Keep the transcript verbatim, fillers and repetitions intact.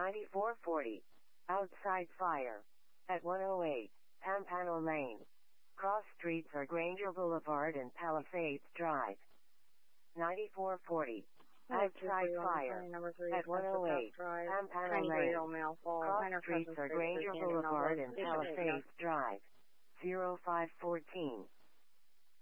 ninety-four forty. Outside fire. At one oh eight. Pampano Lane. Cross streets are Granger Boulevard and Palisades Drive. ninety-four forty. Outside fire. At one oh eight. Pampano Lane. Cross streets are Granger Boulevard and Palisades Drive. zero five one four.